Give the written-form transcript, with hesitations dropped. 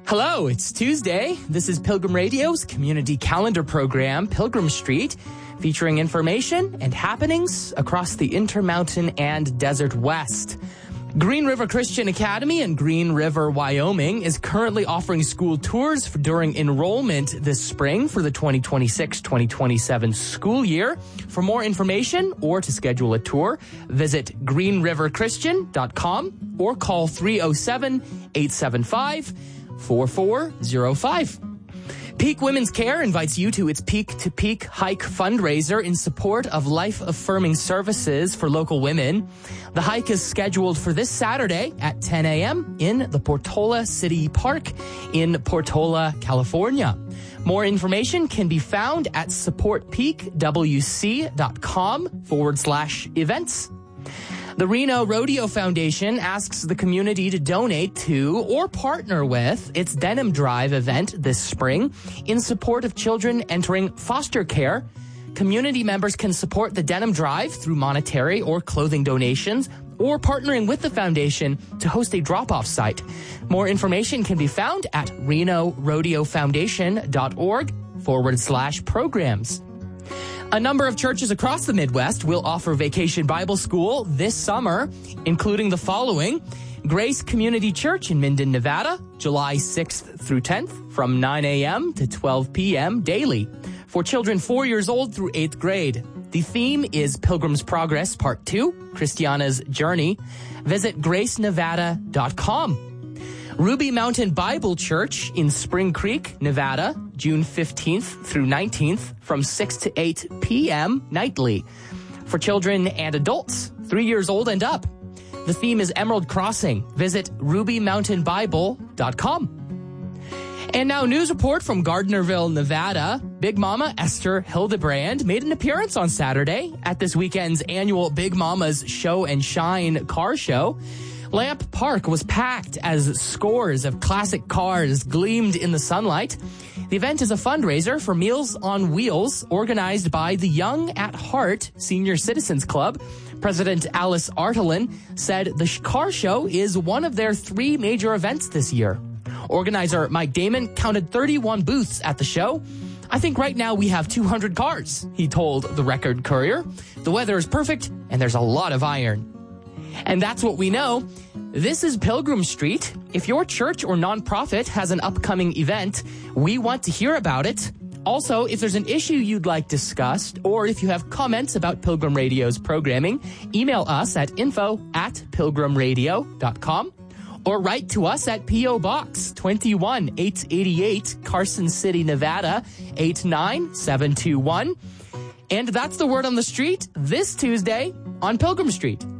Hello, it's Tuesday. This is Pilgrim Radio's community calendar program, Pilgrim Street, featuring information and happenings across the Intermountain and Desert West. Green River Christian Academy in Green River, Wyoming is currently offering school tours during enrollment this spring for the 2026-2027 school year. For more information or to schedule a tour, visit greenriverchristian.com or call 307-875-4405. Peak Women's Care invites you to its Peak to Peak Hike fundraiser in support of life-affirming services for local women. The hike is scheduled for this Saturday at 10 a.m. in the Portola City Park in Portola, California. More information can be found at supportpeakwc.com/events. The Reno Rodeo Foundation asks the community to donate to or partner with its Denim Drive event this spring in support of children entering foster care. Community members can support the Denim Drive through monetary or clothing donations or partnering with the foundation to host a drop-off site. More information can be found at renorodiofoundation.org/programs. A number of churches across the Midwest will offer Vacation Bible School this summer, including the following: Grace Community Church in Minden, Nevada, July 6th through 10th from 9 a.m. to 12 p.m. daily for children 4 years old through 8th grade. The theme is Pilgrim's Progress Part 2, Christiana's Journey. Visit gracenevada.com. Ruby Mountain Bible Church in Spring Creek, Nevada, June 15th through 19th from 6 to 8 p.m. nightly for children and adults 3 years old and up. The theme is Emerald Crossing. Visit rubymountainbible.com. And now news report from Gardnerville, Nevada. Big Mama Esther Hildebrand made an appearance on Saturday at this weekend's annual Big Mama's Show and Shine car show. Lamp Park was packed as scores of classic cars gleamed in the sunlight. The event is a fundraiser for Meals on Wheels organized by the Young at Heart Senior Citizens Club. President Alice Artelin said the car show is one of their 3 major events this year. Organizer Mike Damon counted 31 booths at the show. "I think right now we have 200 cars," he told the Record Courier. "The weather is perfect and there's a lot of iron." And that's what we know. This is Pilgrim Street. If your church or nonprofit has an upcoming event, we want to hear about it. Also, if there's an issue you'd like discussed, or if you have comments about Pilgrim Radio's programming, email us at info@pilgrimradio.com or write to us at P.O. Box 21888, Carson City, Nevada 89721. And that's the word on the street this Tuesday on Pilgrim Street.